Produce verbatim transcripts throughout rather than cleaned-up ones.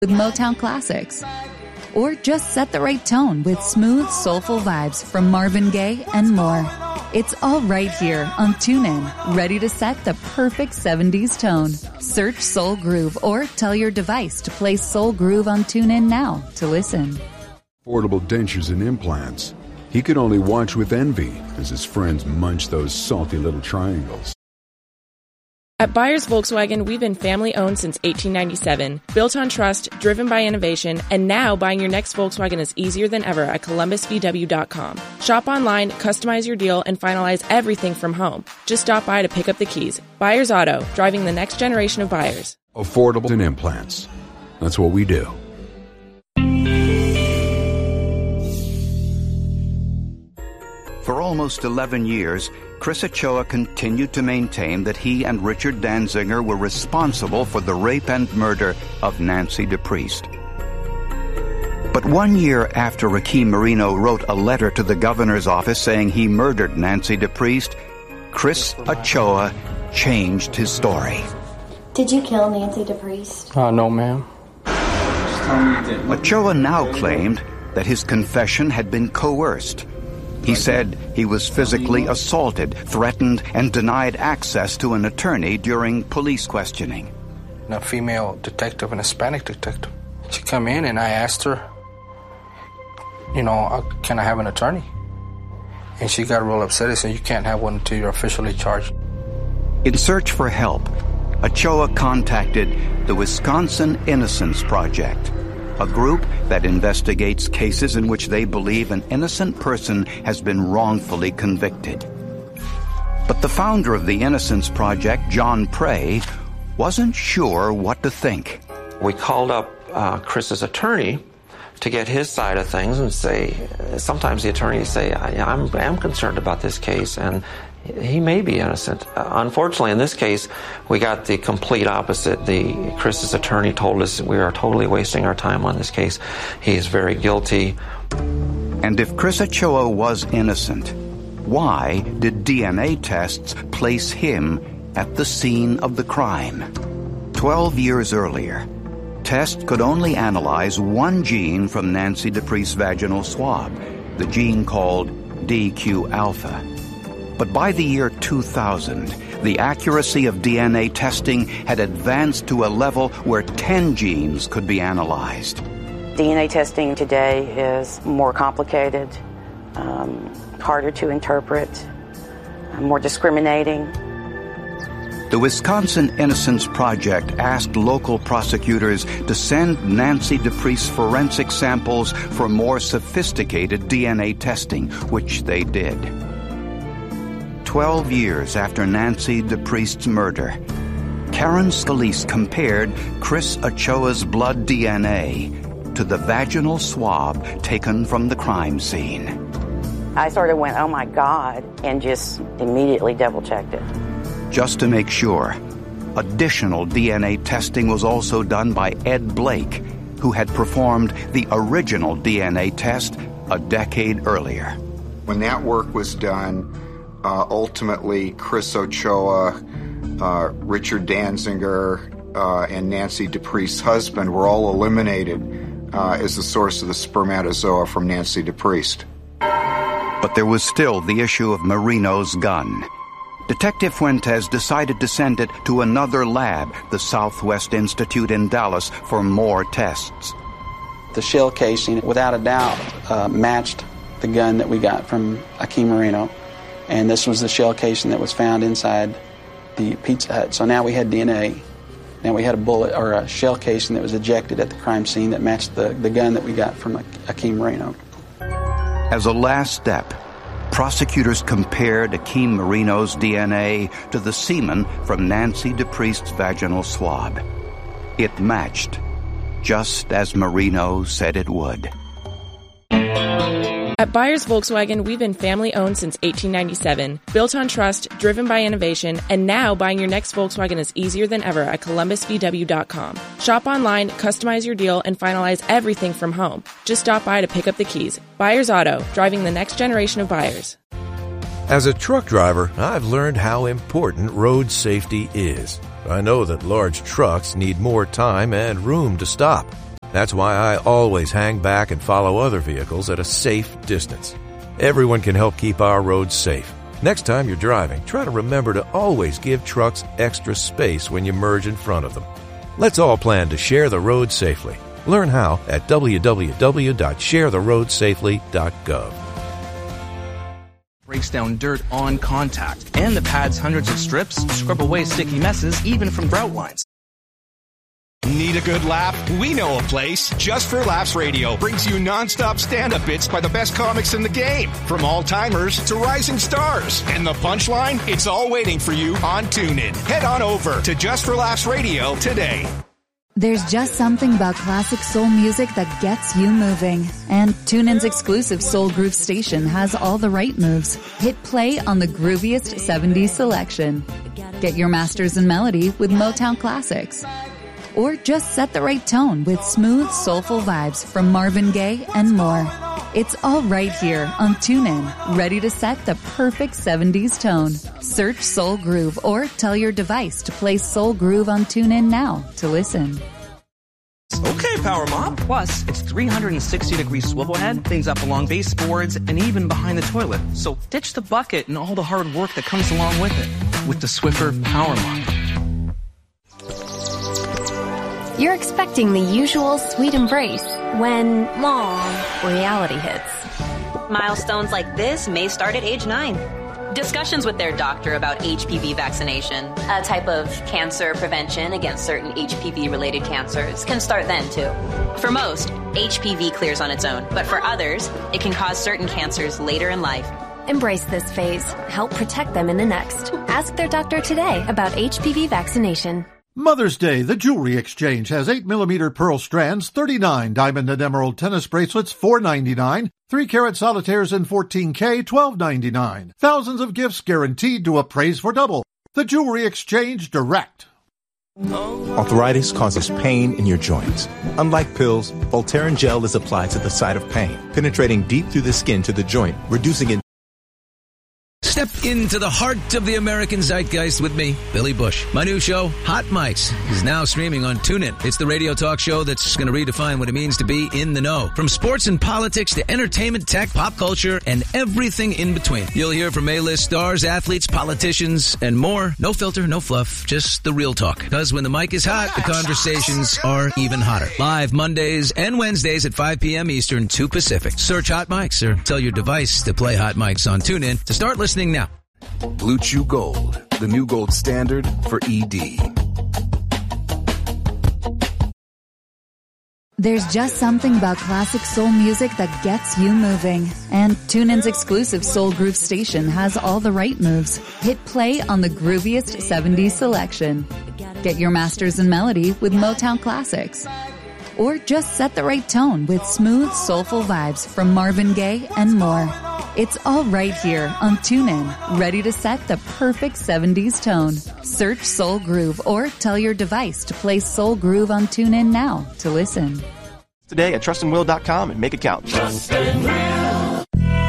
with Motown classics. Or just set the right tone with smooth, soulful vibes from Marvin Gaye and more. It's all right here on TuneIn, ready to set the perfect seventies tone. Search Soul Groove or tell your device to play Soul Groove on TuneIn now to listen. Affordable dentures and implants. He could only watch with envy as his friends munch those salty little triangles. At Byers Volkswagen, we've been family-owned since eighteen ninety-seven, built on trust, driven by innovation, and now buying your next Volkswagen is easier than ever at Columbus V W dot com. Shop online, customize your deal, and finalize everything from home. Just stop by to pick up the keys. Byers Auto, driving the next generation of buyers. Affordable and implants. That's what we do. For almost eleven years, Chris Ochoa continued to maintain that he and Richard Danziger were responsible for the rape and murder of Nancy DePriest. But one year after Rakeem Marino wrote a letter to the governor's office saying he murdered Nancy DePriest, Chris Ochoa changed his story. Did you kill Nancy DePriest? Uh, no, ma'am. Ochoa now claimed that his confession had been coerced. He said he was physically assaulted, threatened, and denied access to an attorney during police questioning. A female detective, an Hispanic detective. She came in and I asked her, you know, can I have an attorney? And she got real upset and said, you can't have one until you're officially charged. In search for help, Ochoa contacted the Wisconsin Innocence Project, a group that investigates cases in which they believe an innocent person has been wrongfully convicted. But the founder of the Innocence Project, John Prey, wasn't sure what to think. We called up uh, Chris's attorney to get his side of things and say, sometimes the attorneys say, I, I'm, I'm concerned about this case and he may be innocent. Uh, unfortunately, in this case, we got the complete opposite. The Chris's attorney told us we are totally wasting our time on this case. He is very guilty. And if Chris Ochoa was innocent, why did D N A tests place him at the scene of the crime? Twelve years earlier, tests could only analyze one gene from Nancy DePriest's vaginal swab, the gene called D Q alpha. But by the year two thousand, the accuracy of D N A testing had advanced to a level where ten genes could be analyzed. D N A testing today is more complicated, um, harder to interpret, more discriminating. The Wisconsin Innocence Project asked local prosecutors to send Nancy DePriest's forensic samples for more sophisticated D N A testing, which they did. Twelve years after Nancy DePriest's murder, Karen Scalise compared Chris Ochoa's blood D N A to the vaginal swab taken from the crime scene. I sort of went, oh my God, and just immediately double-checked it. Just to make sure, additional D N A testing was also done by Ed Blake, who had performed the original D N A test a decade earlier. When that work was done, Uh, ultimately, Chris Ochoa, uh, Richard Danziger, uh, and Nancy DePriest's husband were all eliminated uh, as the source of the spermatozoa from Nancy DePriest. But there was still the issue of Marino's gun. Detective Fuentes decided to send it to another lab, the Southwest Institute in Dallas, for more tests. The shell casing, without a doubt, uh, matched the gun that we got from Rakeem Marino. And this was the shell casing that was found inside the Pizza Hut. So now we had D N A. Now we had a bullet or a shell casing that was ejected at the crime scene that matched the, the gun that we got from Rakeem Marino. As a last step, prosecutors compared Rakeem Marino's D N A to the semen from Nancy DePriest's vaginal swab. It matched, just as Marino said it would. At Byers Volkswagen, we've been family-owned since eighteen ninety-seven, built on trust, driven by innovation, and now buying your next Volkswagen is easier than ever at Columbus V W dot com. Shop online, customize your deal, and finalize everything from home. Just stop by to pick up the keys. Byers Auto, driving the next generation of buyers. As a truck driver, I've learned how important road safety is. I know that large trucks need more time and room to stop. That's why I always hang back and follow other vehicles at a safe distance. Everyone can help keep our roads safe. Next time you're driving, try to remember to always give trucks extra space when you merge in front of them. Let's all plan to share the road safely. Learn how at w w w dot share the road safely dot gov. Breaks down dirt on contact, and the pad's hundreds of strips scrub away sticky messes even from grout lines. Need a good laugh? We know a place. Just for Laughs Radio brings you non-stop stand-up bits by the best comics in the game, from all-timers to rising stars. And the punchline? It's all waiting for you on TuneIn. Head on over to Just for Laughs Radio today. There's just something about classic soul music that gets you moving. And TuneIn's exclusive Soul Groove station has all the right moves. Hit play on the grooviest seventies selection. Get your masters in melody with Motown classics. Or just set the right tone with smooth, soulful vibes from Marvin Gaye and more. It's all right here on TuneIn, ready to set the perfect seventies tone. Search Soul Groove or tell your device to play Soul Groove on TuneIn now to listen. Okay, Power Mom. Plus, it's three hundred sixty degree swivel head, things up along baseboards, and even behind the toilet. So ditch the bucket and all the hard work that comes along with it with the Swiffer Power Mop. You're expecting the usual sweet embrace when, long, reality hits. Milestones like this may start at age nine. Discussions with their doctor about H P V vaccination, a type of cancer prevention against certain H P V-related cancers, can start then, too. For most, H P V clears on its own, but for others, it can cause certain cancers later in life. Embrace this phase. Help protect them in the next. Ask their doctor today about H P V vaccination. Mother's Day, the Jewelry Exchange has eight millimeter pearl strands, thirty-nine, diamond and emerald tennis bracelets, four ninety-nine, three carat solitaires in fourteen K, twelve ninety-nine. Thousands of gifts guaranteed to appraise for double. The Jewelry Exchange Direct. Arthritis causes pain in your joints. Unlike pills, Voltaren gel is applied to the site of pain, penetrating deep through the skin to the joint, reducing it. Step into the heart of the American zeitgeist with me, Billy Bush. My new show, Hot Mics, is now streaming on TuneIn. It's the radio talk show that's going to redefine what it means to be in the know. From sports and politics to entertainment, tech, pop culture, and everything in between. You'll hear from A-list stars, athletes, politicians, and more. No filter, no fluff, just the real talk. Because when the mic is hot, the conversations are even hotter. Live Mondays and Wednesdays at five p.m. Eastern, two Pacific. Search Hot Mics or tell your device to play Hot Mics on TuneIn to start listening now. Blue Chew Gold, the new gold standard for E D. There's just something about classic soul music that gets you moving. And TuneIn's exclusive Soul Groove station has all the right moves. Hit play on the grooviest seventies selection. Get your masters in melody with Motown classics. Or just set the right tone with smooth, soulful vibes from Marvin Gaye and more. It's all right here on TuneIn, ready to set the perfect seventies tone. Search Soul Groove or tell your device to play Soul Groove on TuneIn now to listen. Today at trust and will dot com and make it count. Trust and Will.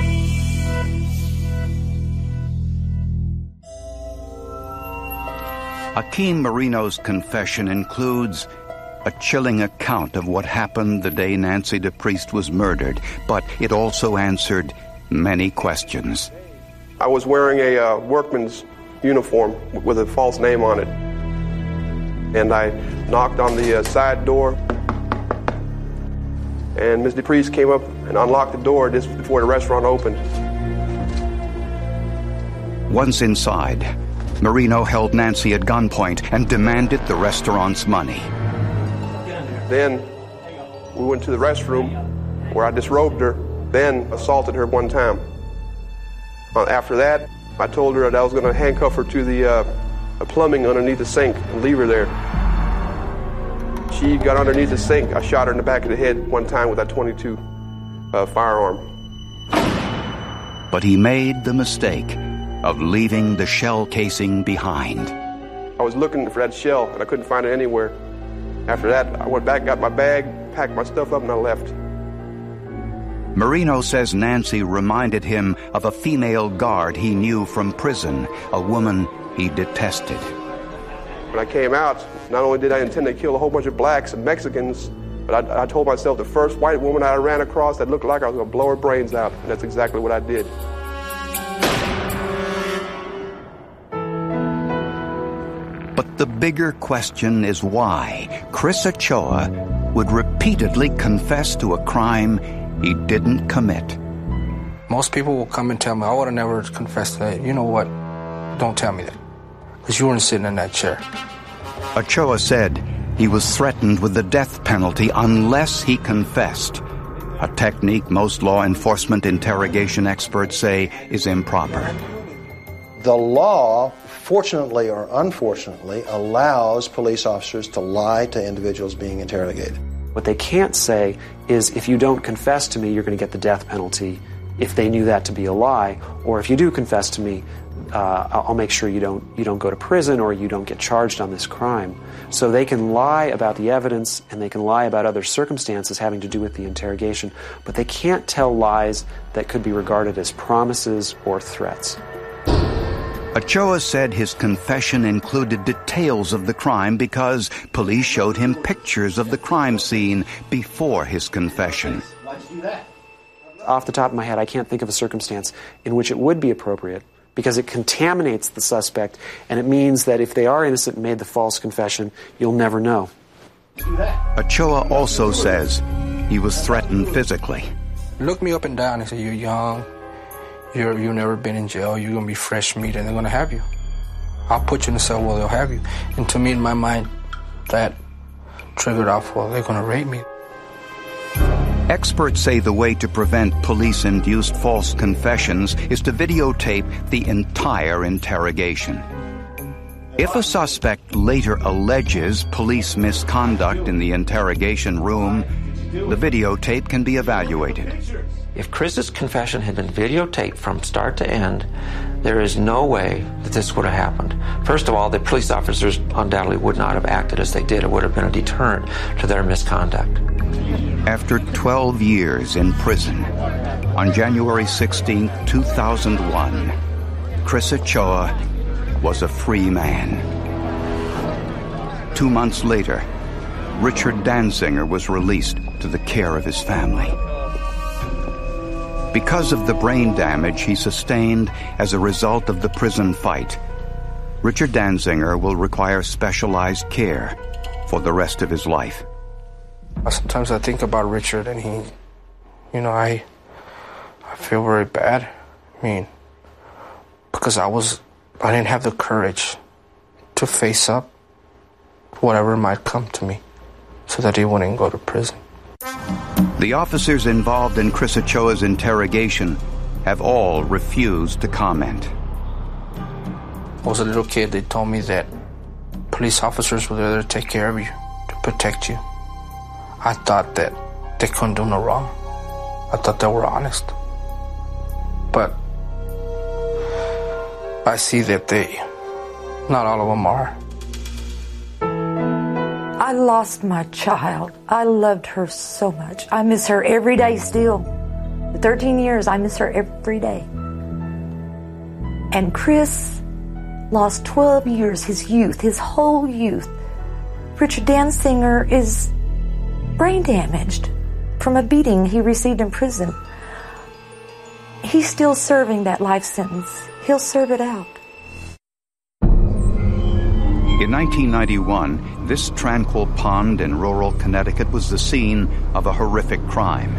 Akeem Marino's confession includes a chilling account of what happened the day Nancy DePriest was murdered, but it also answered many questions. I was wearing a uh, workman's uniform with a false name on it. And I knocked on the uh, side door, and Miz DePriest came up and unlocked the door just before the restaurant opened. Once inside, Marino held Nancy at gunpoint and demanded the restaurant's money. Then we went to the restroom where I disrobed her, then assaulted her one time. Uh, after that, I told her that I was going to handcuff her to the uh, plumbing underneath the sink and leave her there. She got underneath the sink. I shot her in the back of the head one time with that twenty-two uh, firearm. But he made the mistake of leaving the shell casing behind. I was looking for that shell, and I couldn't find it anywhere. After that, I went back, got my bag, packed my stuff up, and I left. Marino says Nancy reminded him of a female guard he knew from prison, a woman he detested. When I came out, not only did I intend to kill a whole bunch of blacks and Mexicans, but But I, I told myself the first white woman I ran across that looked like I was going to blow her brains out, and that's exactly what I did. But the bigger question is why Chris Ochoa would repeatedly confess to a crime he didn't commit. Most people will come and tell me, I would have never confessed to that. You know what? Don't tell me that. Because you weren't sitting in that chair. Ochoa said he was threatened with the death penalty unless he confessed, a technique most law enforcement interrogation experts say is improper. The law, fortunately or unfortunately, allows police officers to lie to individuals being interrogated. What they can't say is, if you don't confess to me, you're going to get the death penalty, if they knew that to be a lie, or if you do confess to me, uh, I'll make sure you don't you don't go to prison or you don't get charged on this crime. So they can lie about the evidence and they can lie about other circumstances having to do with the interrogation, but they can't tell lies that could be regarded as promises or threats. Ochoa said his confession included details of the crime because police showed him pictures of the crime scene before his confession. Off the top of my head, I can't think of a circumstance in which it would be appropriate, because it contaminates the suspect, and it means that if they are innocent and made the false confession, you'll never know. Ochoa also says he was threatened physically. Look me up and down and say, you're young, you're, you've never been in jail, you're going to be fresh meat, and they're going to have you. I'll put you in the cell where they'll have you. And to me, in my mind, that triggered off, well, they're going to rape me. Experts say the way to prevent police-induced false confessions is to videotape the entire interrogation. If a suspect later alleges police misconduct in the interrogation room, the videotape can be evaluated. If Chris's confession had been videotaped from start to end, there is no way that this would have happened. First of all, the police officers undoubtedly would not have acted as they did. It would have been a deterrent to their misconduct. After twelve years in prison, on January sixteenth, two thousand one, Chris Ochoa was a free man. Two months later, Richard Danziger was released to the care of his family. Because of the brain damage he sustained as a result of the prison fight, Richard Danziger will require specialized care for the rest of his life. Sometimes I think about Richard and he, you know, I, I feel very bad. I mean, because I was, I didn't have the courage to face up whatever might come to me so that he wouldn't go to prison. The officers involved in Chris Ochoa's interrogation have all refused to comment. I was a little kid, they told me that police officers were there to take care of you, to protect you. I thought that they couldn't do no wrong. I thought they were honest. But I see that they, not all of them are. I lost my child. I loved her so much. I miss her every day still. For thirteen years, I miss her every day. And Chris lost twelve years, his youth, his whole youth. Richard Danziger is brain damaged from a beating he received in prison. He's still serving that life sentence. He'll serve it out. In nineteen ninety-one, this tranquil pond in rural Connecticut was the scene of a horrific crime.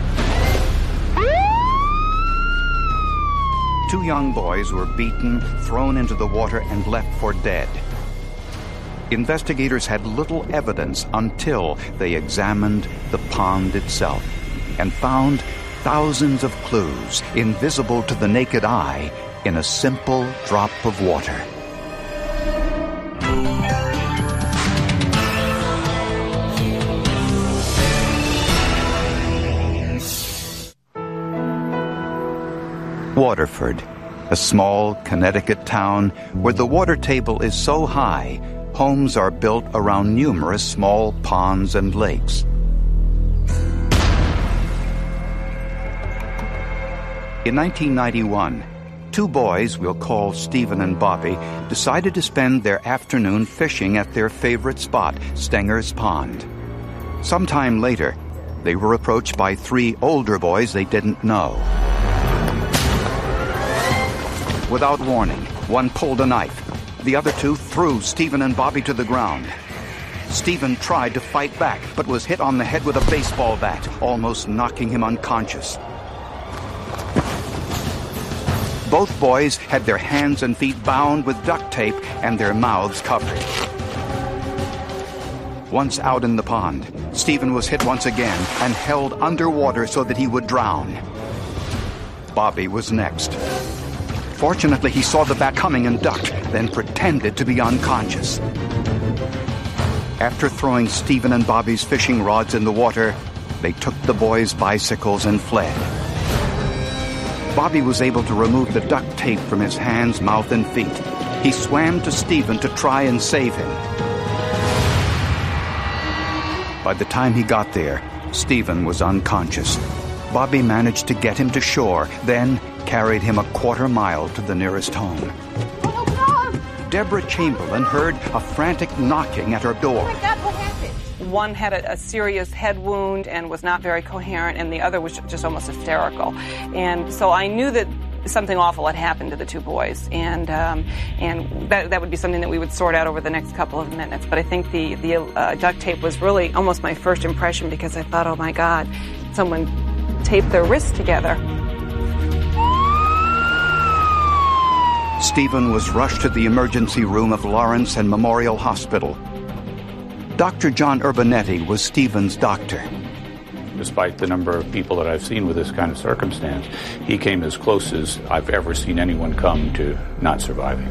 Two young boys were beaten, thrown into the water, and left for dead. Investigators had little evidence until they examined the pond itself and found thousands of clues invisible to the naked eye in a simple drop of water. Waterford, a small Connecticut town where the water table is so high, homes are built around numerous small ponds and lakes. In nineteen ninety-one, two boys we'll call Stephen and Bobby decided to spend their afternoon fishing at their favorite spot, Stenger's Pond. Sometime later, they were approached by three older boys they didn't know. Without warning, one pulled a knife. The other two threw Stephen and Bobby to the ground. Stephen tried to fight back, but was hit on the head with a baseball bat, almost knocking him unconscious. Both boys had their hands and feet bound with duct tape and their mouths covered. Once out in the pond, Stephen was hit once again and held underwater so that he would drown. Bobby was next. Fortunately, he saw the bat coming and ducked, then pretended to be unconscious. After throwing Stephen and Bobby's fishing rods in the water, they took the boys' bicycles and fled. Bobby was able to remove the duct tape from his hands, mouth, and feet. He swam to Stephen to try and save him. By the time he got there, Stephen was unconscious. Bobby managed to get him to shore, then carried him a quarter mile to the nearest home. Deborah Chamberlain heard a frantic knocking at her door. Oh my God, what happened? One had a, a serious head wound and was not very coherent, and the other was just almost hysterical. And so I knew that something awful had happened to the two boys, and um, and that that would be something that we would sort out over the next couple of minutes. But I think the the uh, duct tape was really almost my first impression, because I thought, oh my God, someone taped their wrists together. Stephen was rushed to the emergency room of Lawrence and Memorial Hospital. Doctor John Urbanetti was Stephen's doctor. Despite the number of people that I've seen with this kind of circumstance, he came as close as I've ever seen anyone come to not surviving.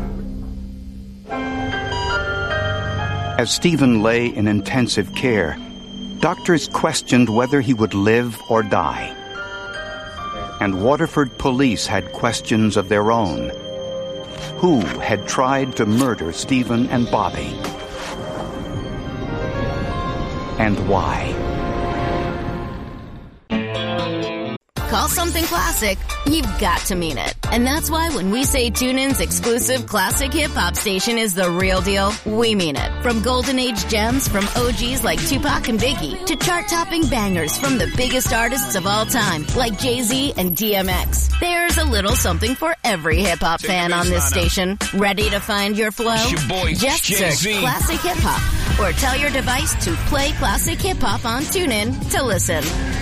As Stephen lay in intensive care, doctors questioned whether he would live or die. And Waterford police had questions of their own. Who had tried to murder Stephen and Bobby? And why? Call something classic, you've got to mean it. And that's why when we say TuneIn's exclusive classic hip-hop station is the real deal, we mean it. From golden age gems from O Gs like Tupac and Biggie to chart-topping bangers from the biggest artists of all time like Jay-Z and D M X. There's a little something for every hip-hop fan on this station. Ready to find your flow? It's your boy, Just Jay-Z. search Classic Hip-Hop or tell your device to play Classic Hip-Hop on TuneIn to listen.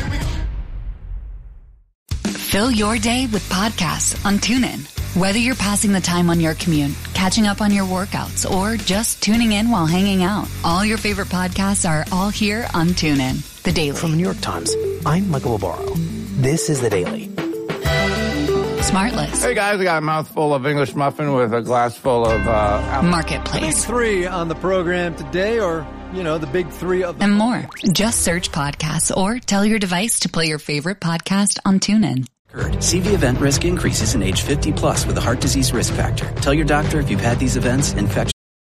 Fill your day with podcasts on TuneIn. Whether you're passing the time on your commute, catching up on your workouts, or just tuning in while hanging out, all your favorite podcasts are all here on TuneIn. The Daily. From the New York Times, I'm Michael Barbaro. This is The Daily. Smartless. Hey guys, I got a mouthful of English muffin with a glass full of uh, Marketplace. Big three on the program today, or, you know, the big three of the... And more. Just search podcasts or tell your device to play your favorite podcast on TuneIn. C V event risk increases in age fifty plus with a heart disease risk factor. Tell your doctor if you've had these events, infection.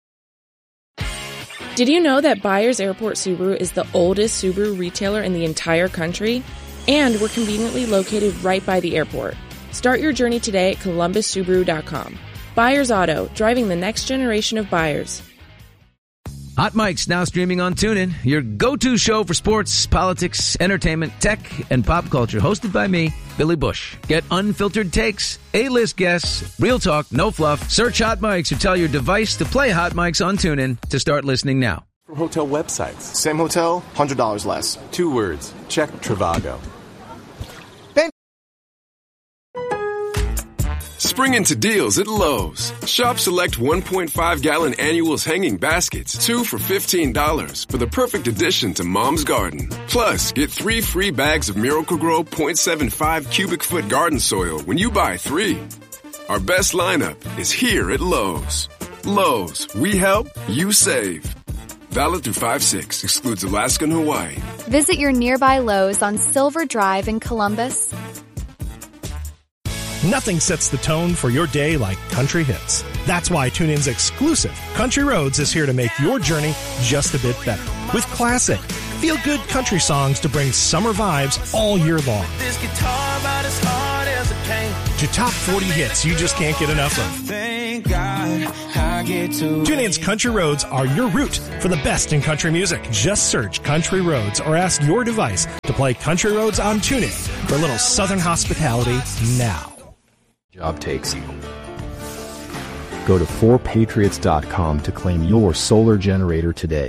Did you know that Byers Airport Subaru is the oldest Subaru retailer in the entire country? And we're conveniently located right by the airport. Start your journey today at columbus subaru dot com. Byers Auto, driving the next generation of buyers. Hot Mike's now streaming on TuneIn, your go-to show for sports, politics, entertainment, tech, and pop culture. Hosted by me, Billy Bush. Get unfiltered takes, A-list guests, real talk, no fluff. Search Hot Mike's or tell your device to play Hot Mike's on TuneIn to start listening now. From hotel websites. Same hotel, one hundred dollars less. Two words. Check Trivago. Spring into deals at Lowe's. Shop select one point five gallon annuals hanging baskets, two for fifteen dollars, for the perfect addition to Mom's Garden. Plus, get three free bags of Miracle-Gro point seven five cubic foot garden soil when you buy three. Our best lineup is here at Lowe's. Lowe's, we help, you save. Valid through five six, excludes Alaska and Hawaii. Visit your nearby Lowe's on Silver Drive in Columbus. Nothing sets the tone for your day like country hits. That's why TuneIn's exclusive Country Roads is here to make your journey just a bit better. With classic, feel-good country songs to bring summer vibes all year long. This guitar about as hard as it came. To top forty hits you just can't get enough of. Thank God. I get to TuneIn's Country Roads are your route for the best in country music. Just search Country Roads or ask your device to play Country Roads on TuneIn for a little Southern hospitality now. Job takes you. Go to four patriots dot com to claim your solar generator today.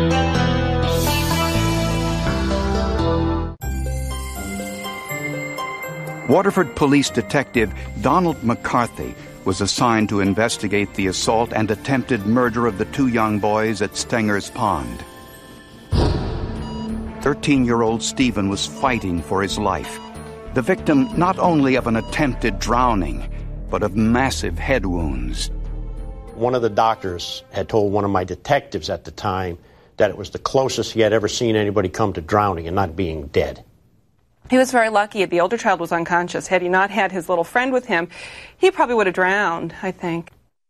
Waterford Police Detective Donald McCarthy was assigned to investigate the assault and attempted murder of the two young boys at Stenger's Pond. thirteen-year-old Stephen was fighting for his life, the victim not only of an attempted drowning, but of massive head wounds. One of the doctors had told one of my detectives at the time that it was the closest he had ever seen anybody come to drowning and not being dead. He was very lucky. The older child was unconscious. Had he not had his little friend with him, he probably would have drowned, I think.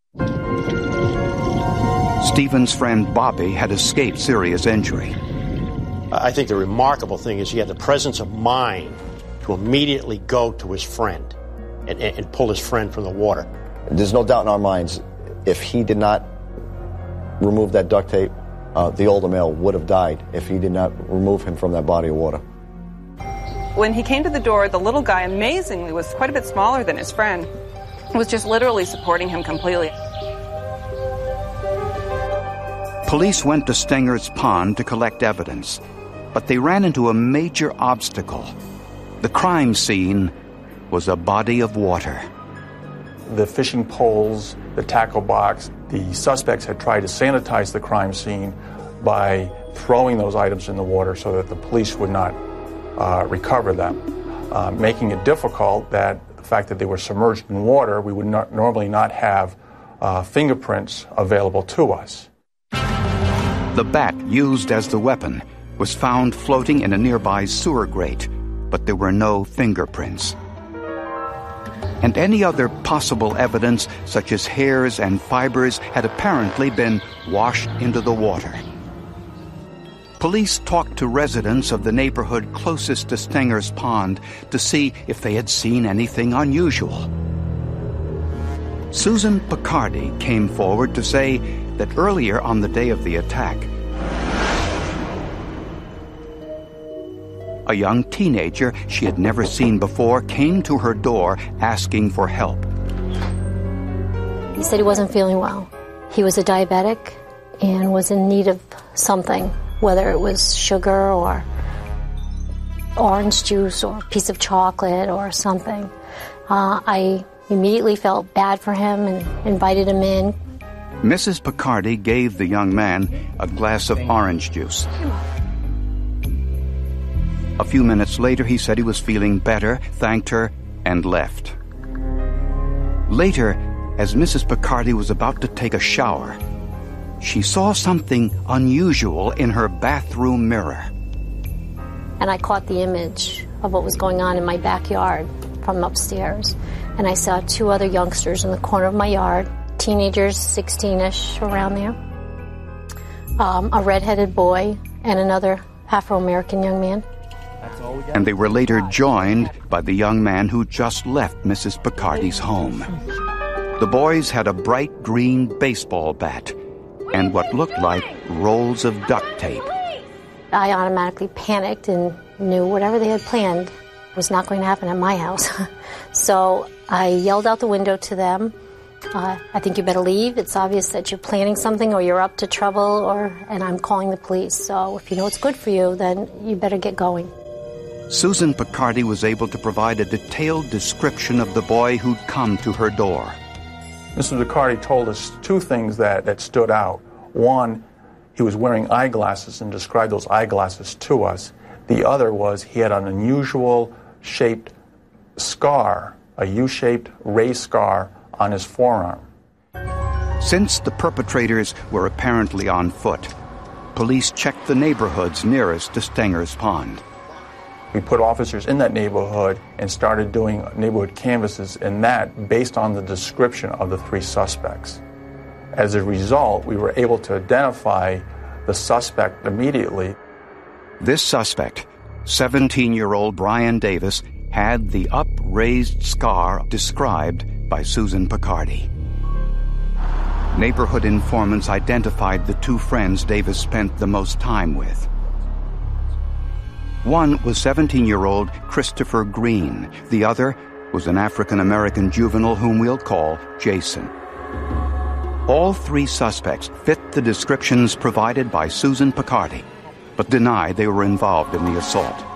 Stephen's friend Bobby had escaped serious injury. I think the remarkable thing is he had the presence of mind to immediately go to his friend and, and, and pull his friend from the water. There's no doubt in our minds, if he did not remove that duct tape, uh, the older male would have died if he did not remove him from that body of water. When he came to the door, the little guy, amazingly, was quite a bit smaller than his friend. He was just literally supporting him completely. Police went to Stenger's Pond to collect evidence, but they ran into a major obstacle. The crime scene was a body of water. The fishing poles, the tackle box, the suspects had tried to sanitize the crime scene by throwing those items in the water so that the police would not Uh, recover them, uh, making it difficult that the fact that they were submerged in water, we would not, normally not have uh, fingerprints available to us. The bat used as the weapon was found floating in a nearby sewer grate, but there were no fingerprints. And any other possible evidence, such as hairs and fibers, had apparently been washed into the water. Police talked to residents of the neighborhood closest to Stenger's Pond to see if they had seen anything unusual. Susan Picardi came forward to say that earlier on the day of the attack, a young teenager she had never seen before came to her door asking for help. He said he wasn't feeling well. He was a diabetic and was in need of something, whether it was sugar or orange juice or a piece of chocolate or something. Uh, I immediately felt bad for him and invited him in. Missus Picardi gave the young man a glass of orange juice. A few minutes later, he said he was feeling better, thanked her, and left. Later, as Missus Picardi was about to take a shower, she saw something unusual in her bathroom mirror. And I caught the image of what was going on in my backyard from upstairs. And I saw two other youngsters in the corner of my yard, teenagers, sixteen-ish, around there. Um, a redheaded boy and another Afro-American young man. And they were later joined by the young man who just left Missus Picardi's home. The boys had a bright green baseball bat and what looked like rolls of duct tape. I automatically panicked and knew whatever they had planned was not going to happen at my house. So I yelled out the window to them, uh, I think you better leave. It's obvious that you're planning something or you're up to trouble, or and I'm calling the police. So if you know what's good for you, then you better get going. Susan Picardi was able to provide a detailed description of the boy who'd come to her door. Missus Picardi told us two things that, that stood out. One, he was wearing eyeglasses and described those eyeglasses to us. The other was he had an unusual shaped scar, a U-shaped raised scar on his forearm. Since the perpetrators were apparently on foot, police checked the neighborhoods nearest to Stenger's Pond. We put officers in that neighborhood and started doing neighborhood canvasses, and that based on the description of the three suspects. As a result, we were able to identify the suspect immediately. This suspect, seventeen-year-old Brian Davis, had the upraised scar described by Susan Picardi. Neighborhood informants identified the two friends Davis spent the most time with. One was seventeen-year-old Christopher Green. The other was an African-American juvenile whom we'll call Jason. All three suspects fit the descriptions provided by Susan Picardi, but deny they were involved in the assault.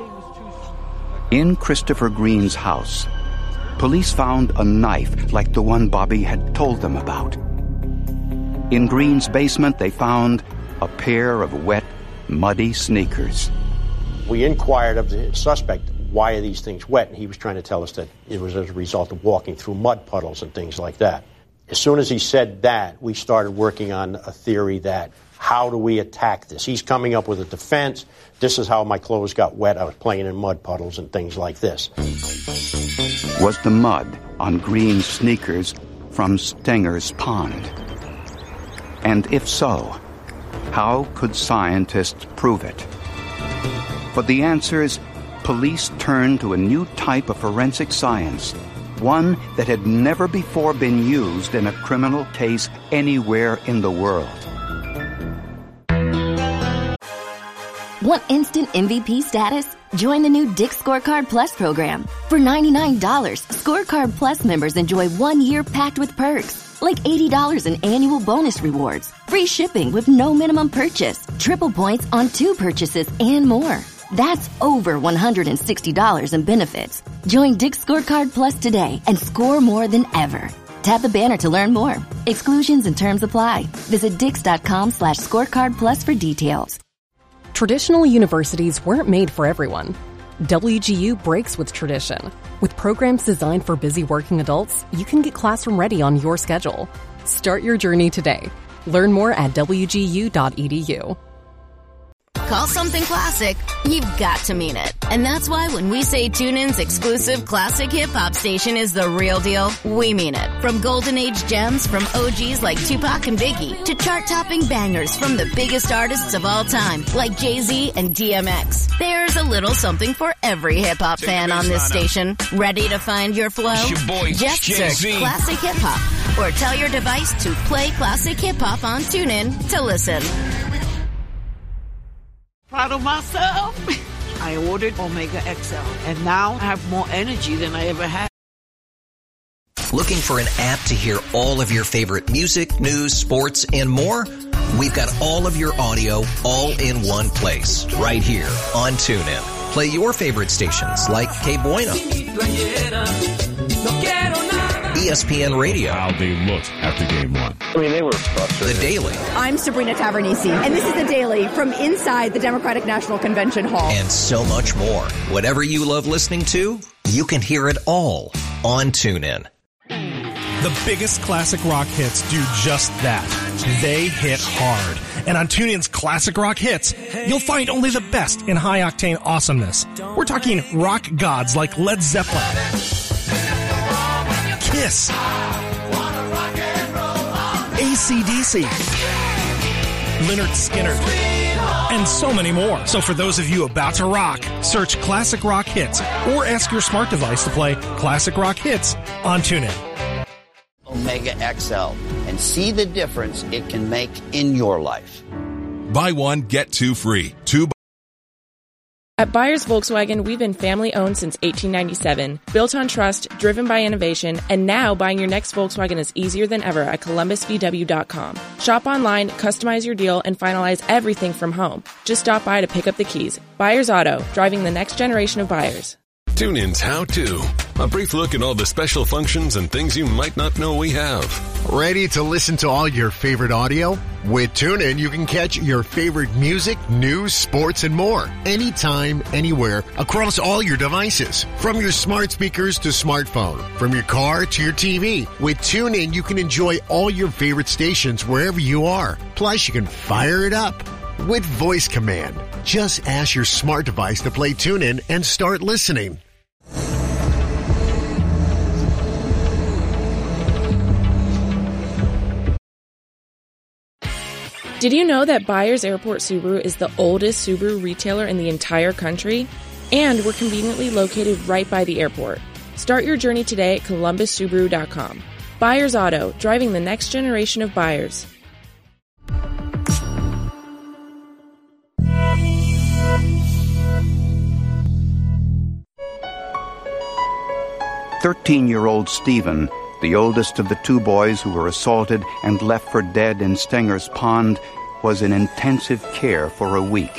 In Christopher Green's house, police found a knife like the one Bobby had told them about. In Green's basement, they found a pair of wet, muddy sneakers. We inquired of the suspect, why are these things wet? And he was trying to tell us that it was as a result of walking through mud puddles and things like that. As soon as he said that, we started working on a theory that, how do we attack this? He's coming up with a defense. This is how my clothes got wet. I was playing in mud puddles and things like this. Was the mud on Green's sneakers from Stenger's Pond? And if so, how could scientists prove it? For the answers, police turned to a new type of forensic science, one that had never before been used in a criminal case anywhere in the world. Want instant M V P status? Join the new Dick's Scorecard Plus program. For ninety-nine dollars, Scorecard Plus members enjoy one year packed with perks, like eighty dollars in annual bonus rewards, free shipping with no minimum purchase, triple points on two purchases, and more. That's over one hundred sixty dollars in benefits. Join Dick's Scorecard Plus today and score more than ever. Tap the banner to learn more. Exclusions and terms apply. Visit dix.com slash scorecard plus for details. Traditional universities weren't made for everyone. W G U breaks with tradition. With programs designed for busy working adults, you can get classroom ready on your schedule. Start your journey today. Learn more at w g u dot e d u. Call something classic, you've got to mean it. And that's why when we say TuneIn's exclusive classic hip-hop station is the real deal, we mean it. From Golden Age gems from O Gs like Tupac and Biggie to chart-topping bangers from the biggest artists of all time like Jay-Z and D M X. There's a little something for every hip-hop fan on this station. Ready to find your flow? It's your boy, Just Jay-Z. search Classic Hip-Hop or tell your device to play Classic Hip-Hop on TuneIn to listen. Proud of myself. I ordered Omega X L, and now I have more energy than I ever had. Looking for an app to hear all of your favorite music, news, sports, and more? We've got all of your audio all in one place, right here on TuneIn. Play your favorite stations like K Bueno, E S P N Radio. How they looked after game one. I mean, they were frustrated. The Daily. I'm Sabrina Tavernisi, and this is The Daily from inside the Democratic National Convention Hall. And so much more. Whatever you love listening to, you can hear it all on TuneIn. The biggest classic rock hits do just that. They hit hard. And on TuneIn's Classic Rock Hits, you'll find only the best in high-octane awesomeness. We're talking rock gods like Led Zeppelin, Kiss, A C D C, Lynyrd Skynyrd, and so many more. So for those of you about to rock, search Classic Rock Hits or ask your smart device to play Classic Rock Hits on TuneIn. Omega X L and see the difference it can make in your life. Buy one, get two free. Two. At Byers Volkswagen, we've been family-owned since eighteen ninety-seven, built on trust, driven by innovation, and now buying your next Volkswagen is easier than ever at columbus v w dot com. Shop online, customize your deal, and finalize everything from home. Just stop by to pick up the keys. Byers Auto, driving the next generation of buyers. TuneIn's How To. A brief look at all the special functions and things you might not know we have. Ready to listen to all your favorite audio? With TuneIn, you can catch your favorite music, news, sports, and more. Anytime, anywhere, across all your devices. From your smart speakers to smartphone. From your car to your T V. With TuneIn, you can enjoy all your favorite stations wherever you are. Plus, you can fire it up with voice command. Just ask your smart device to play TuneIn and start listening. Did you know that Byers Airport Subaru is the oldest Subaru retailer in the entire country? And we're conveniently located right by the airport. Start your journey today at columbus subaru dot com. Byers Auto, driving the next generation of buyers. thirteen-year-old Stephen, the oldest of the two boys who were assaulted and left for dead in Stenger's Pond, was in intensive care for a week.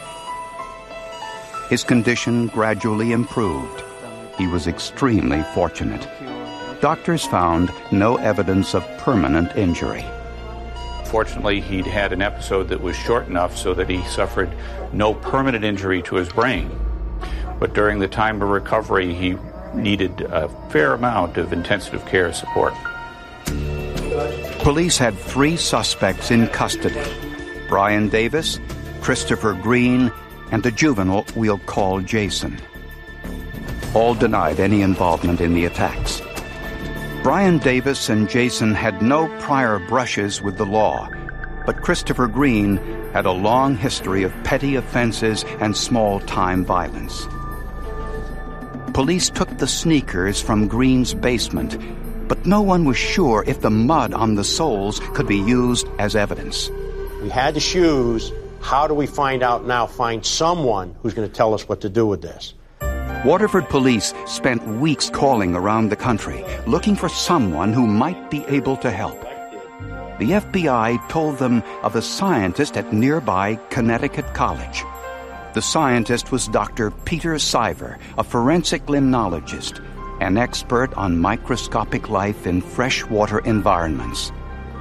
His condition gradually improved. He was extremely fortunate. Doctors found no evidence of permanent injury. Fortunately, he'd had an episode that was short enough so that he suffered no permanent injury to his brain. But during the time of recovery, he needed a fair amount of intensive care support. Police had three suspects in custody: Brian Davis, Christopher Green, and a juvenile we'll call Jason. All denied any involvement in the attacks. Brian Davis and Jason had no prior brushes with the law, but Christopher Green had a long history of petty offenses and small-time violence. Police took the sneakers from Green's basement, but no one was sure if the mud on the soles could be used as evidence. We had the shoes. How do we find out now, find someone who's going to tell us what to do with this? Waterford police spent weeks calling around the country, looking for someone who might be able to help. The F B I told them of a scientist at nearby Connecticut College. The scientist was Doctor Peter Siver, a forensic limnologist, an expert on microscopic life in freshwater environments.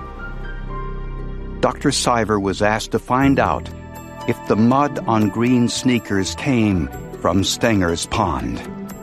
Doctor Siver was asked to find out if the mud on Green's sneakers came from Stenger's Pond.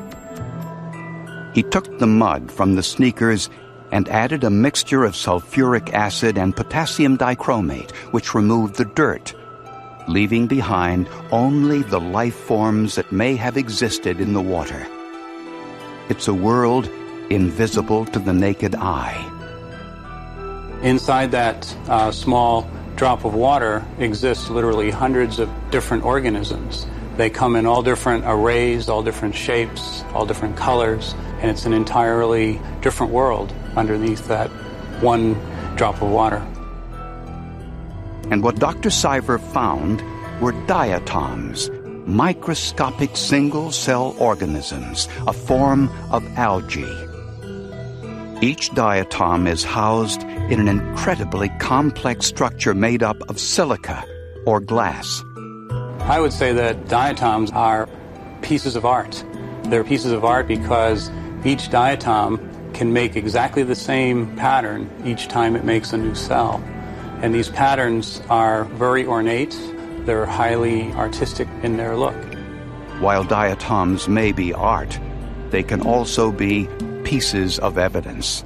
He took the mud from the sneakers and added a mixture of sulfuric acid and potassium dichromate, which removed the dirt, leaving behind only the life forms that may have existed in the water. It's a world invisible to the naked eye. Inside that uh, small drop of water exists literally hundreds of different organisms. They come in all different arrays, all different shapes, all different colors, and it's an entirely different world underneath that one drop of water. And what Doctor Siver found were diatoms, microscopic single-cell organisms, a form of algae. Each diatom is housed in an incredibly complex structure made up of silica or glass. I would say that diatoms are pieces of art. They're pieces of art because each diatom can make exactly the same pattern each time it makes a new cell. And these patterns are very ornate. They're highly artistic in their look. While diatoms may be art, they can also be pieces of evidence.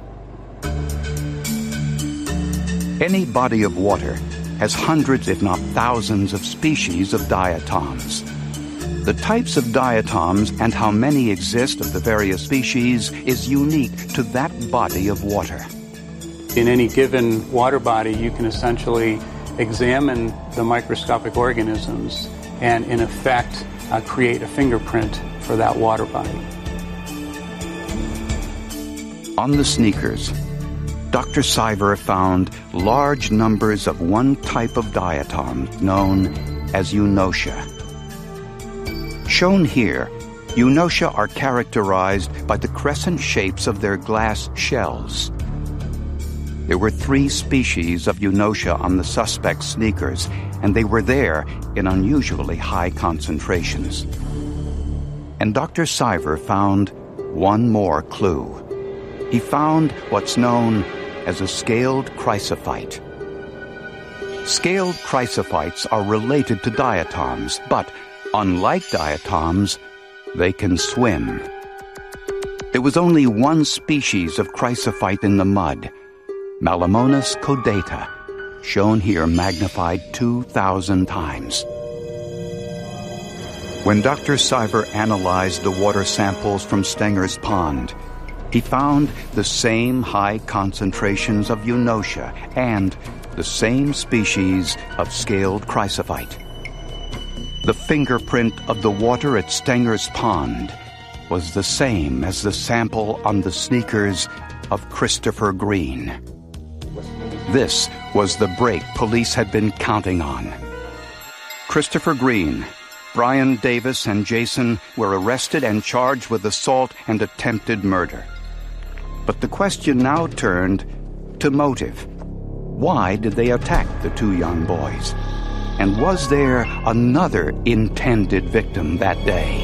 Any body of water has hundreds, if not thousands, of species of diatoms. The types of diatoms and how many exist of the various species is unique to that body of water. In any given water body, you can essentially examine the microscopic organisms and, in effect, uh, create a fingerprint for that water body. On the sneakers, Doctor Siver found large numbers of one type of diatom known as eunotia. Shown here, eunotia are characterized by the crescent shapes of their glass shells. There were three species of eunotia on the suspect's sneakers, and they were there in unusually high concentrations. And Doctor Siver found one more clue. He found what's known as a scaled chrysophyte. Scaled chrysophytes are related to diatoms, but unlike diatoms, they can swim. There was only one species of chrysophyte in the mud, Malamonas caudata, shown here magnified two thousand times. When Doctor Siver analyzed the water samples from Stenger's Pond, he found the same high concentrations of eunotia and the same species of scaled chrysophyte. The fingerprint of the water at Stenger's Pond was the same as the sample on the sneakers of Christopher Green. This was the break police had been counting on. Christopher Green, Brian Davis, and Jason were arrested and charged with assault and attempted murder. But the question now turned to motive. Why did they attack the two young boys? And was there another intended victim that day?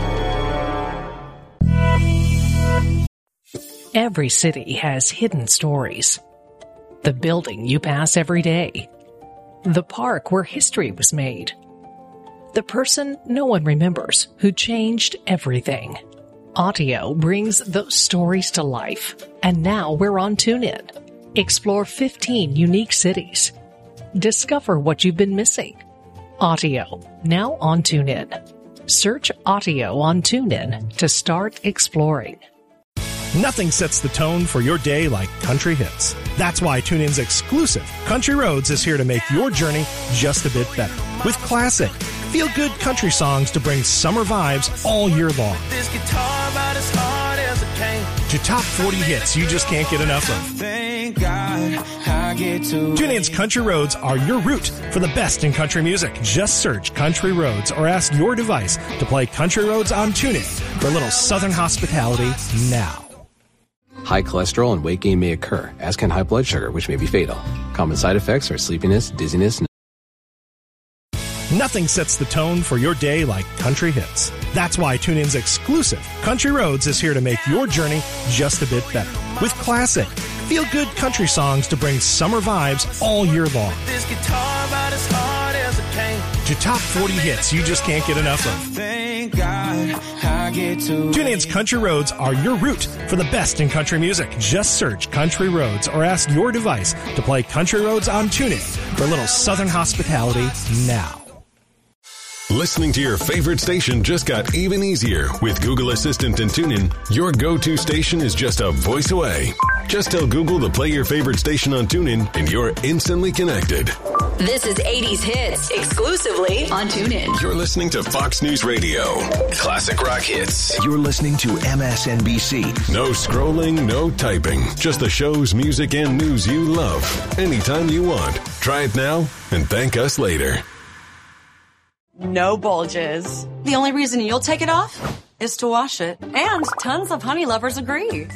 Every city has hidden stories. The building you pass every day. The park where history was made. The person no one remembers who changed everything. Audio brings those stories to life. And now we're on TuneIn. Explore fifteen unique cities. Discover what you've been missing. Audio, now on TuneIn. Search Audio on TuneIn to start exploring. Nothing sets the tone for your day like country hits. That's why TuneIn's exclusive Country Roads is here to make your journey just a bit better. With classic, feel-good country songs to bring summer vibes all year long. This guitar about as hard as a cane. To top forty hits you just can't get enough of. Thank God I get to TuneIn's Country Roads are your route for the best in country music. Just search Country Roads or ask your device to play Country Roads on TuneIn for a little southern hospitality now. High cholesterol and weight gain may occur, as can high blood sugar, which may be fatal. Common side effects are sleepiness, dizziness, and Nothing sets the tone for your day like country hits. That's why TuneIn's exclusive Country Roads is here to make your journey just a bit better. With classic, feel-good country songs to bring summer vibes all year long. This guitar about as hard as a cane. To top forty hits you just can't get enough of. Thank God I get to TuneIn's Country Roads are your route for the best in country music. Just search Country Roads or ask your device to play Country Roads on TuneIn for a little southern hospitality now. Listening to your favorite station just got even easier. With Google Assistant and TuneIn, your go-to station is just a voice away. Just tell Google to play your favorite station on TuneIn and you're instantly connected. This is eighties Hits, exclusively on TuneIn. You're listening to Fox News Radio. Classic rock hits. You're listening to M S N B C. No scrolling, no typing. Just the shows, music, and news you love. Anytime you want. Try it now and thank us later. No bulges. The only reason you'll take it off is to wash it. And tons of honey lovers agree.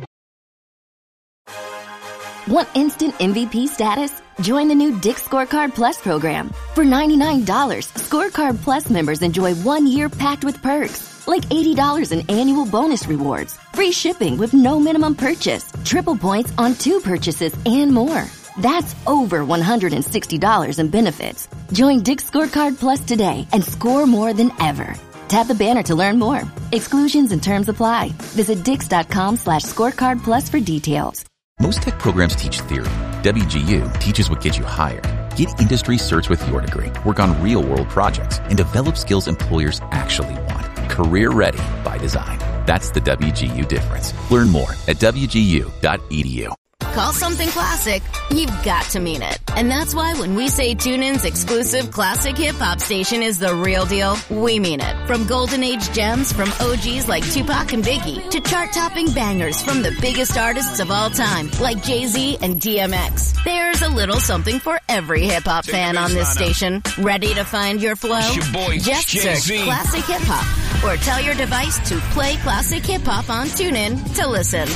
Want instant M V P status? Join the new Dick's Scorecard Plus program. For ninety-nine dollars, Scorecard Plus members enjoy one year packed with perks, like eighty dollars in annual bonus rewards, free shipping with no minimum purchase, triple points on two purchases, and more. That's over one hundred sixty dollars in benefits. Join Dick's Scorecard Plus today and score more than ever. Tap the banner to learn more. Exclusions and terms apply. Visit dix.com slash scorecard plus for details. Most tech programs teach theory. W G U teaches what gets you hired. Get industry certs with your degree, work on real-world projects, and develop skills employers actually want. Career ready by design. That's the W G U difference. Learn more at w g u dot e d u. Call something classic, you've got to mean it. And that's why when we say TuneIn's exclusive classic hip-hop station is the real deal, we mean it. From golden age gems from O Gs like Tupac and Biggie to chart-topping bangers from the biggest artists of all time like Jay-Z and D M X. There's a little something for every hip-hop fan on this station. Ready to find your flow? Your boy, Just Jay-Z. search Classic Hip-Hop or tell your device to play Classic Hip-Hop on TuneIn to listen.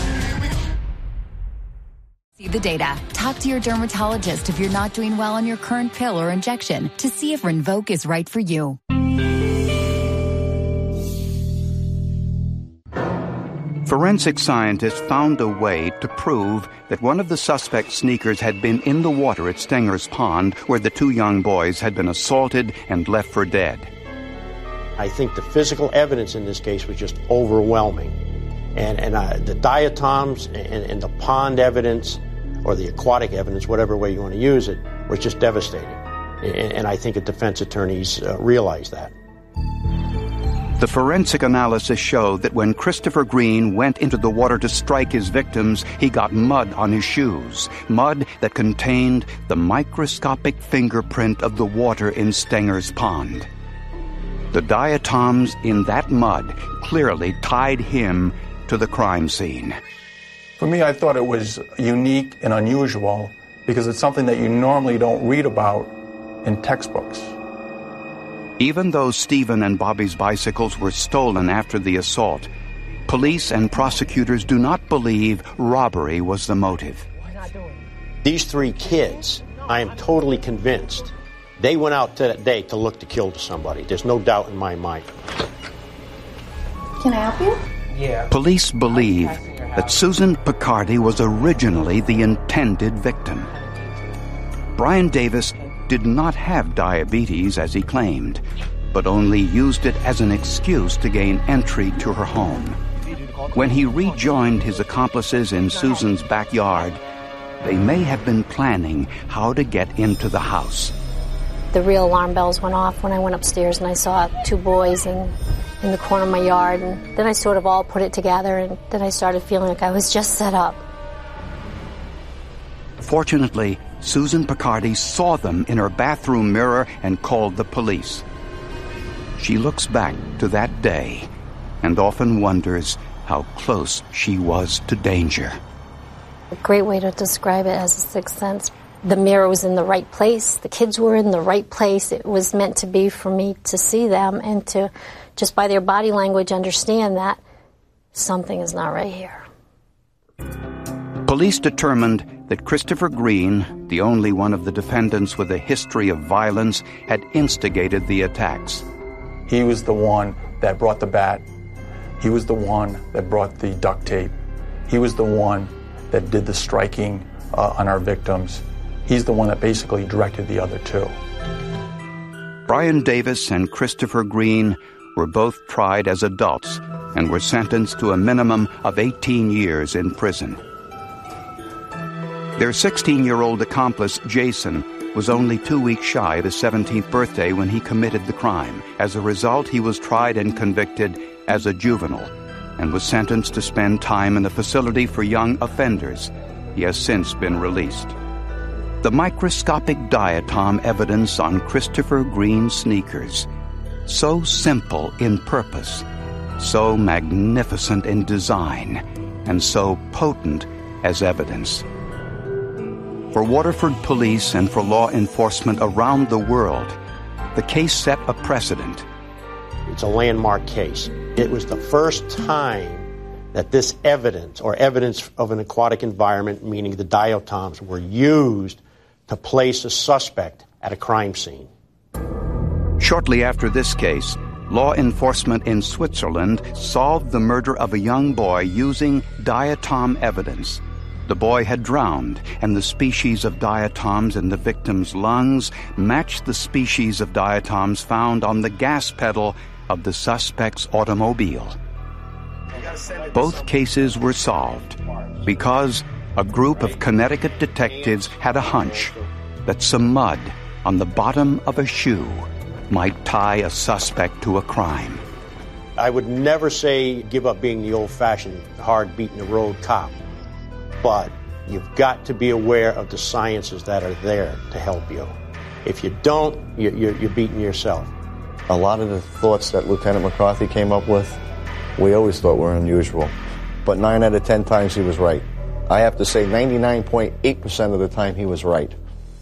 See the data. Talk to your dermatologist if you're not doing well on your current pill or injection to see if Rinvoq is right for you. Forensic scientists found a way to prove that one of the suspect's sneakers had been in the water at Stenger's Pond, where the two young boys had been assaulted and left for dead. I think the physical evidence in this case was just overwhelming. And, and uh, the diatoms and, and the pond evidence, or the aquatic evidence, whatever way you want to use it, was just devastating. And, and I think the defense attorneys uh, realized that. The forensic analysis showed that when Christopher Green went into the water to strike his victims, he got mud on his shoes, mud that contained the microscopic fingerprint of the water in Stenger's Pond. The diatoms in that mud clearly tied him to the crime scene. For me, I thought it was unique and unusual because it's something that you normally don't read about in textbooks. Even though Stephen and Bobby's bicycles were stolen after the assault, police and prosecutors do not believe robbery was the motive. These three kids, I am totally convinced, they went out that day to look to kill somebody. There's no doubt in my mind. Can I help you? Yeah. Police believe that Susan Picardi was originally the intended victim. Brian Davis did not have diabetes as he claimed, but only used it as an excuse to gain entry to her home. When he rejoined his accomplices in Susan's backyard, they may have been planning how to get into the house. The real alarm bells went off when I went upstairs and I saw two boys in, in the corner of my yard, and then I sort of all put it together, and then I started feeling like I was just set up. Fortunately, Susan Picardi saw them in her bathroom mirror and called the police. She looks back to that day and often wonders how close she was to danger. A great way to describe it as a sixth sense. The mirror was in the right place. The kids were in the right place. It was meant to be for me to see them and to, just by their body language, understand that something is not right here. Police determined that Christopher Green, the only one of the defendants with a history of violence, had instigated the attacks. He was the one that brought the bat. He was the one that brought the duct tape. He was the one that did the striking uh, on our victims. He's the one that basically directed the other two. Brian Davis and Christopher Green were both tried as adults and were sentenced to a minimum of eighteen years in prison. Their sixteen-year-old accomplice, Jason, was only two weeks shy of his seventeenth birthday when he committed the crime. As a result, he was tried and convicted as a juvenile and was sentenced to spend time in a facility for young offenders. He has since been released. The microscopic diatom evidence on Christopher Green's sneakers, so simple in purpose, so magnificent in design, and so potent as evidence. For Waterford police and for law enforcement around the world, the case set a precedent. It's a landmark case. It was the first time that this evidence, or evidence of an aquatic environment, meaning the diatoms, were used to place a suspect at a crime scene. Shortly after this case, law enforcement in Switzerland solved the murder of a young boy using diatom evidence. The boy had drowned, and the species of diatoms in the victim's lungs matched the species of diatoms found on the gas pedal of the suspect's automobile. Both cases were solved because a group of Connecticut detectives had a hunch that some mud on the bottom of a shoe might tie a suspect to a crime. I would never say give up being the old-fashioned, hard beaten-the-road cop. But you've got to be aware of the sciences that are there to help you. If you don't, you're, you're, you're beating yourself. A lot of the thoughts that Lieutenant McCarthy came up with, we always thought were unusual. But nine out of ten times he was right. I have to say ninety-nine point eight percent of the time he was right.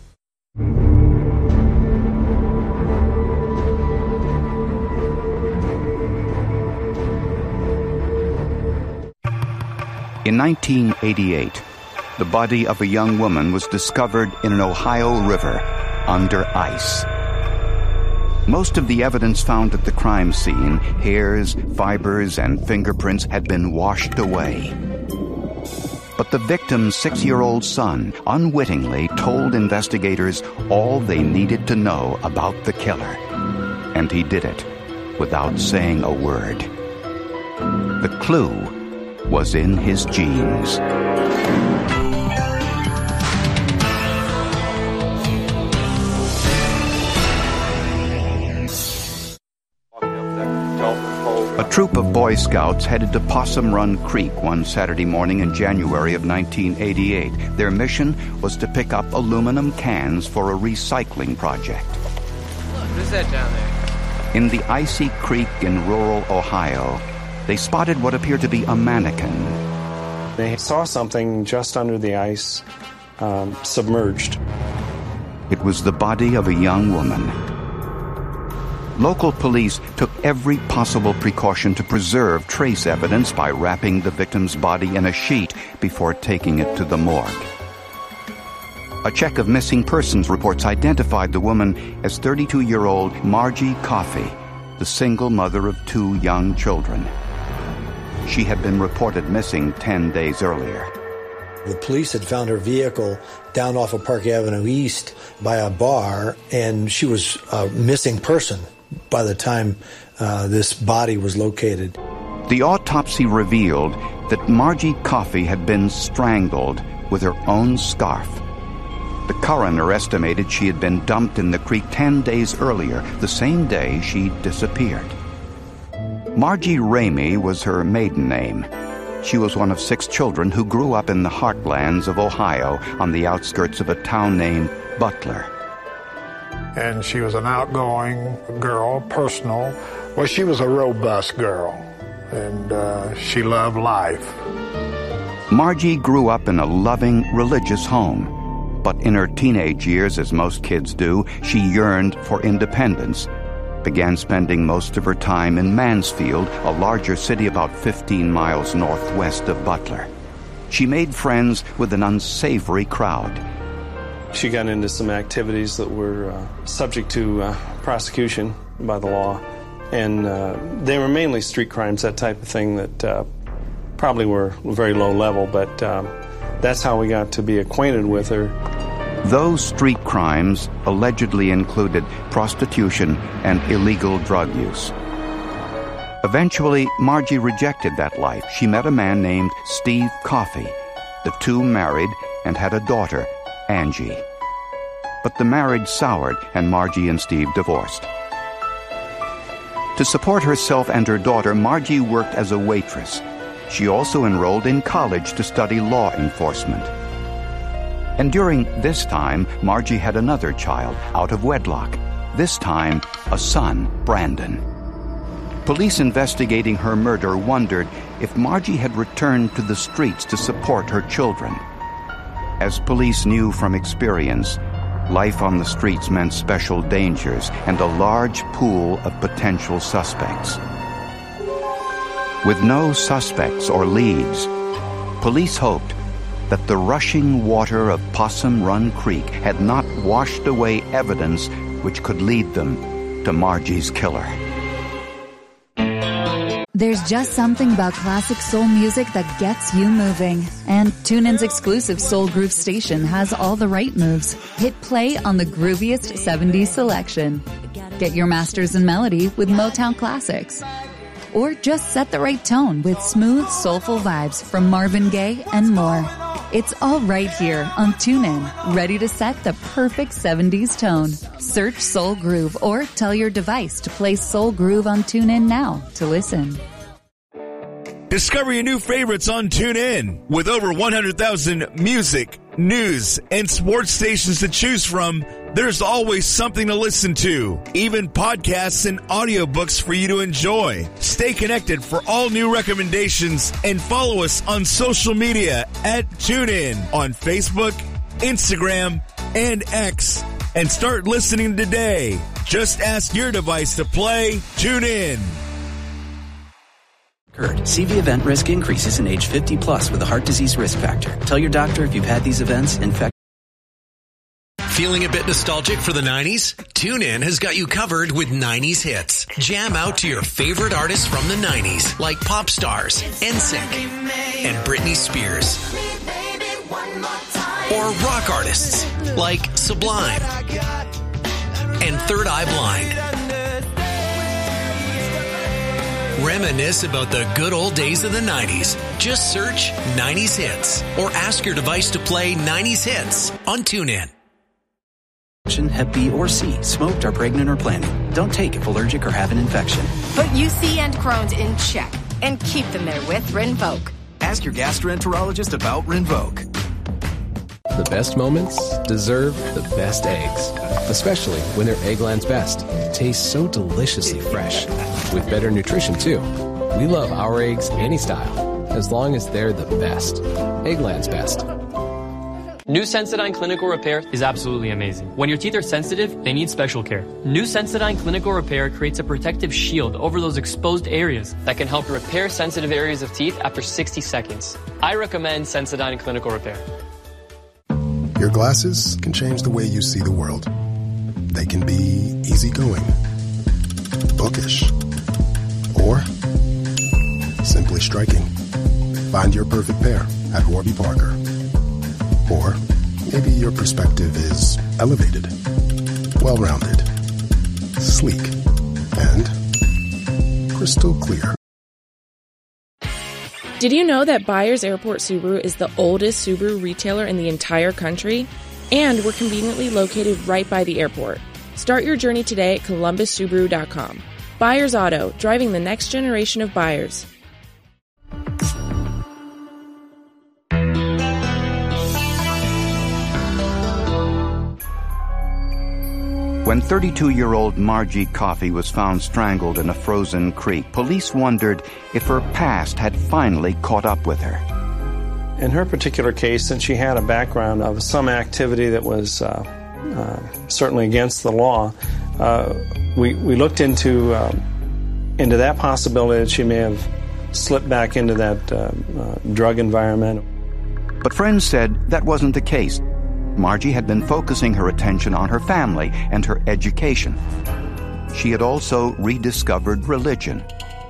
In nineteen eighty-eight, the body of a young woman was discovered in an Ohio river under ice. Most of the evidence found at the crime scene, hairs, fibers, and fingerprints, had been washed away. But the victim's six-year-old son unwittingly told investigators all they needed to know about the killer. And he did it without saying a word. The clue was in his genes. A troop of Boy Scouts headed to Possum Run Creek one Saturday morning in January of nineteen eighty-eight. Their mission was to pick up aluminum cans for a recycling project. Look, who's that down there? In the icy creek in rural Ohio, they spotted what appeared to be a mannequin. They saw something just under the ice, um, submerged. It was the body of a young woman. Local police took every possible precaution to preserve trace evidence by wrapping the victim's body in a sheet before taking it to the morgue. A check of missing persons reports identified the woman as thirty-two-year-old Margie Coffey, the single mother of two young children. She had been reported missing ten days earlier. The police had found her vehicle down off of Park Avenue East by a bar, and she was a missing person by the time uh, this body was located. The autopsy revealed that Margie Coffey had been strangled with her own scarf. The coroner estimated she had been dumped in the creek ten days earlier, the same day she disappeared. Margie Ramey was her maiden name. She was one of six children who grew up in the heartlands of Ohio on the outskirts of a town named Butler. And she was an outgoing girl, personal. Well, she was a robust girl, and uh, she loved life. Margie grew up in a loving, religious home. But in her teenage years, as most kids do, she yearned for independence, began spending most of her time in Mansfield, a larger city about fifteen miles northwest of Butler. She made friends with an unsavory crowd. She got into some activities that were uh, subject to uh, prosecution by the law, and uh, they were mainly street crimes, that type of thing that uh, probably were very low level, but um, that's how we got to be acquainted with her. Those street crimes allegedly included prostitution and illegal drug use. Eventually, Margie rejected that life. She met a man named Steve Coffey. The two married and had a daughter, Angie. But the marriage soured, and Margie and Steve divorced. To support herself and her daughter, Margie worked as a waitress. She also enrolled in college to study law enforcement. And during this time, Margie had another child out of wedlock, this time a son, Brandon. Police investigating her murder wondered if Margie had returned to the streets to support her children. As police knew from experience, life on the streets meant special dangers and a large pool of potential suspects. With no suspects or leads, police hoped that the rushing water of Possum Run Creek had not washed away evidence which could lead them to Margie's killer. There's just something about classic soul music that gets you moving. And TuneIn's exclusive Soul Groove station has all the right moves. Hit play on the grooviest seventies selection. Get your masters in melody with Motown classics. Or just set the right tone with smooth, soulful vibes from Marvin Gaye and more. It's all right here on TuneIn, ready to set the perfect seventies tone. Search Soul Groove or tell your device to play Soul Groove on TuneIn now to listen. Discover your new favorites on TuneIn. With over one hundred thousand music, news, and sports stations to choose from, there's always something to listen to. Even podcasts and audiobooks for you to enjoy. Stay connected for all new recommendations and follow us on social media at TuneIn on Facebook, Instagram, and X. And start listening today. Just ask your device to play TuneIn. C V event risk increases in age fifty plus with a heart disease risk factor. Tell your doctor if you've had these events. In fact, feeling a bit nostalgic for the nineties? TuneIn has got you covered with nineties hits. Jam out to your favorite artists from the nineties, like pop stars, N Sync, and Britney Spears. Or rock artists, like Sublime and Third Eye Blind. Reminisce about the good old days of the nineties. Just search nineties hits or ask your device to play nineties hits on TuneIn. Hep B or C, smoked or pregnant or planning. Don't take if allergic or have an infection. Put U C and Crohn's in check and keep them there with Rinvoq. Ask your gastroenterologist about Rinvoq. The best moments deserve the best eggs, especially when they're Eggland's Best. Tastes so deliciously fresh, with better nutrition too. We love our eggs any style, as long as they're the best. Eggland's Best. New Sensodyne Clinical Repair is absolutely amazing. When your teeth are sensitive, they need special care. New Sensodyne Clinical Repair creates a protective shield over those exposed areas that can help repair sensitive areas of teeth after sixty seconds. I recommend Sensodyne Clinical Repair. Your glasses can change the way you see the world. They can be easygoing, bookish, or simply striking. Find your perfect pair at Warby Parker. Or maybe your perspective is elevated, well-rounded, sleek, and crystal clear. Did you know that Byers Airport Subaru is the oldest Subaru retailer in the entire country? And we're conveniently located right by the airport. Start your journey today at columbus subaru dot com. Byers Auto, driving the next generation of buyers. When thirty-two-year-old Margie Coffey was found strangled in a frozen creek, police wondered if her past had finally caught up with her. In her particular case, since she had a background of some activity that was uh, uh, certainly against the law, uh, we, we looked into, um, into that possibility that she may have slipped back into that uh, uh, drug environment. But friends said that wasn't the case. Margie had been focusing her attention on her family and her education. She had also rediscovered religion.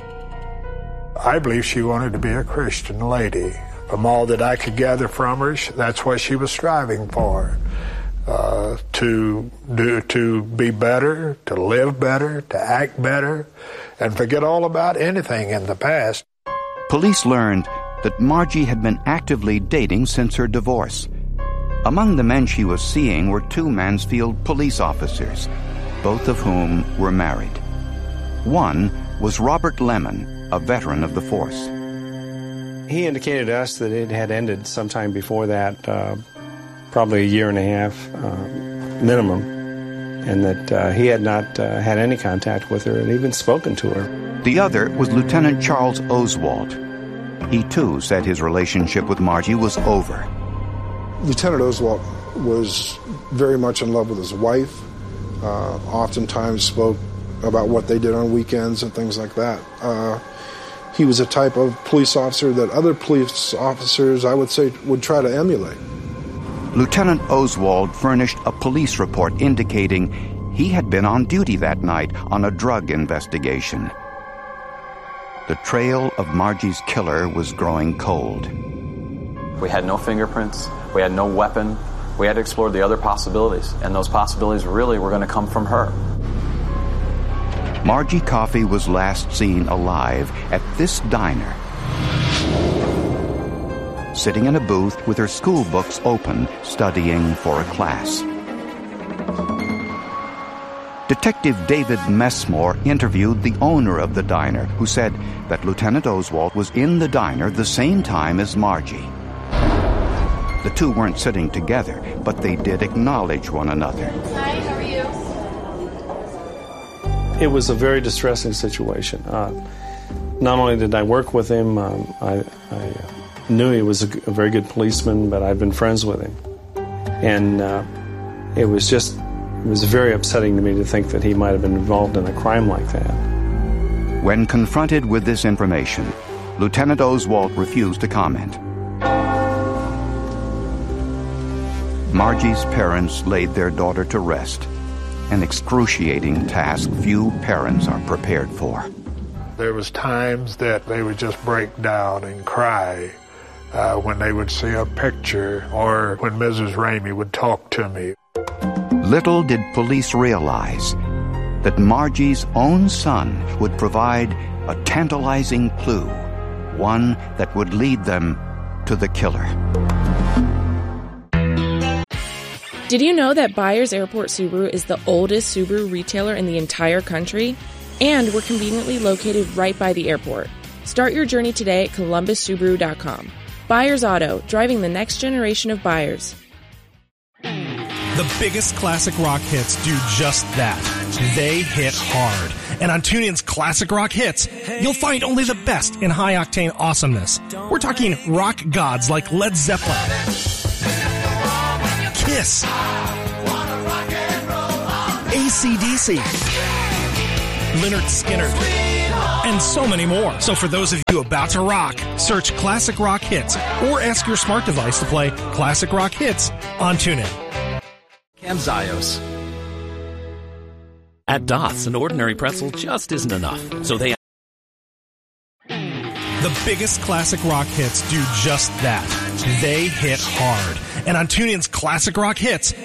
I believe she wanted to be a Christian lady. From all that I could gather from her, that's what she was striving for. Uh, to do, to be better, to live better, to act better, and forget all about anything in the past. Police learned that Margie had been actively dating since her divorce. Among the men she was seeing were two Mansfield police officers, both of whom were married. One was Robert Lemon, a veteran of the force. He indicated to us that it had ended sometime before that, uh, probably a year and a half uh, minimum, and that uh, he had not uh, had any contact with her and even spoken to her. The other was Lieutenant Charles Oswald. He, too, said his relationship with Margie was over. Lieutenant Oswald was very much in love with his wife, uh, oftentimes spoke about what they did on weekends and things like that. Uh, he was a type of police officer that other police officers, I would say, would try to emulate. Lieutenant Oswald furnished a police report indicating he had been on duty that night on a drug investigation. The trail of Margie's killer was growing cold. We had no fingerprints. We had no weapon. We had to explore the other possibilities, and those possibilities really were going to come from her. Margie Coffey was last seen alive at this diner, sitting in a booth with her school books open, studying for a class. Detective David Messmore interviewed the owner of the diner, who said that Lieutenant Oswald was in the diner the same time as Margie. The two weren't sitting together, but they did acknowledge one another. Hi, how are you? It was a very distressing situation. Uh, not only did I work with him, um, I, I knew he was a, a very good policeman, but I've been friends with him. And uh, it was just, it was very upsetting to me to think that he might have been involved in a crime like that. When confronted with this information, Lieutenant Oswald refused to comment. Margie's parents laid their daughter to rest, an excruciating task few parents are prepared for. There was times that they would just break down and cry uh, when they would see a picture or when Missus Ramey would talk to me. Little did police realize that Margie's own son would provide a tantalizing clue, one that would lead them to the killer. Did you know that Byers Airport Subaru is the oldest Subaru retailer in the entire country? And we're conveniently located right by the airport. Start your journey today at columbus subaru dot com. Byers Auto, driving the next generation of buyers. The biggest classic rock hits do just that. They hit hard. And on TuneIn's Classic Rock Hits, you'll find only the best in high-octane awesomeness. We're talking rock gods like Led Zeppelin, Kiss, A C D C, Lynyrd Skynyrd, and so many more. So for those of you about to rock, search Classic Rock Hits or ask your smart device to play Classic Rock Hits on TuneIn. Cam Zios. At Dots, an ordinary pretzel just isn't enough, so they... The biggest classic rock hits do just that. They hit hard. And on TuneIn's Classic Rock Hits,